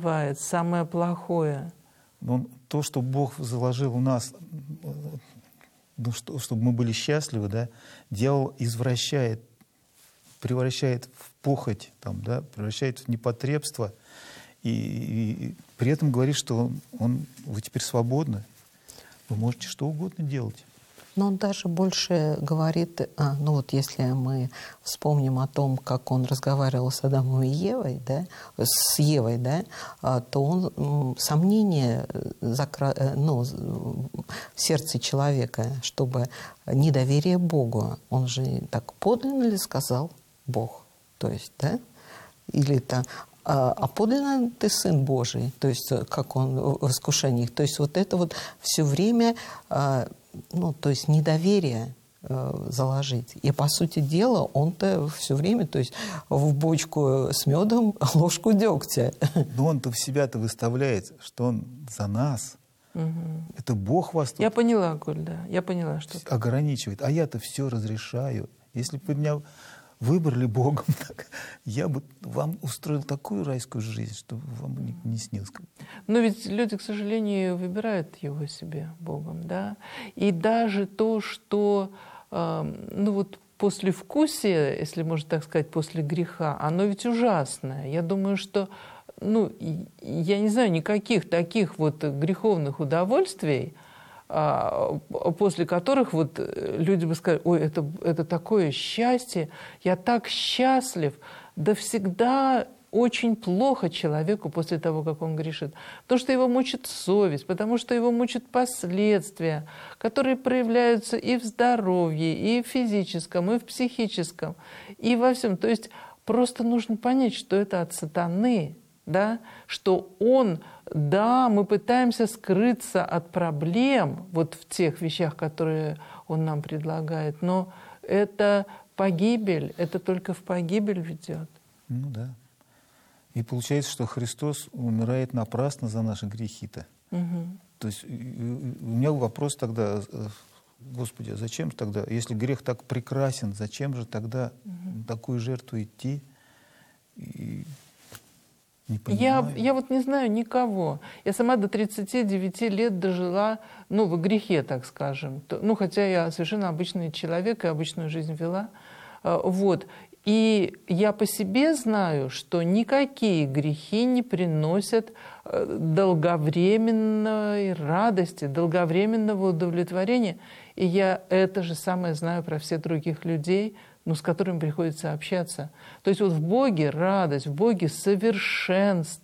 убивает, самое плохое. Но то, что Бог заложил в нас, ну, чтобы мы были счастливы, да, дьявол извращает, превращает в похоть, там, да, превращает в непотребство, и при этом говорит, что вы теперь свободны, вы можете что угодно делать. Но он даже больше говорит, ну вот если мы вспомним о том, как он разговаривал с Адамом и Евой, да, с Евой, да, то он сомнение в сердце человека, чтобы недоверие Богу, он же так подлинно ли сказал Бог, то есть, да, или это а подлинно ты Сын Божий, то есть как он в искушениях, то есть вот это вот все время, ну, то есть недоверие заложить. И, по сути дела, он-то все время, то есть в бочку с медом ложку дегтя. Но он-то в себя-то выставляет, что он за нас. Угу. Это Бог вас тут... Я поняла, Коль, да. Я поняла, что... ограничивает. А я-то все разрешаю. Если бы меня выбрали Богом, так я бы вам устроил такую райскую жизнь, что вам не снилось. Но ведь люди, к сожалению, выбирают его себе Богом, да. И даже то, что, ну вот послевкусие, если можно так сказать, после греха, оно ведь ужасное. Я думаю, что, ну, я не знаю, никаких таких вот греховных удовольствий, после которых вот люди бы сказали: ой, это такое счастье, я так счастлив. Да всегда очень плохо человеку после того, как он грешит. Потому что его мучит совесть, потому что его мучат последствия, которые проявляются и в здоровье, и в физическом, и в психическом, и во всем. То есть просто нужно понять, что это от сатаны, да? Что он... Да, мы пытаемся скрыться от проблем вот в тех вещах, которые он нам предлагает, но это погибель, это только в погибель ведет. Ну да. И получается, что Христос умирает напрасно за наши грехи-то. Угу. То есть у меня вопрос тогда: Господи, а зачем тогда, если грех так прекрасен, зачем же тогда такую жертву идти? Я вот не знаю никого. Я сама до 39 лет дожила, ну, во грехе, так скажем. Ну, хотя я совершенно обычный человек и обычную жизнь вела. Вот. И я по себе знаю, что никакие грехи не приносят долговременной радости, долговременного удовлетворения. И я это же самое знаю про всех других людей, но с которыми приходится общаться. То есть вот в Боге радость, в Боге совершенство.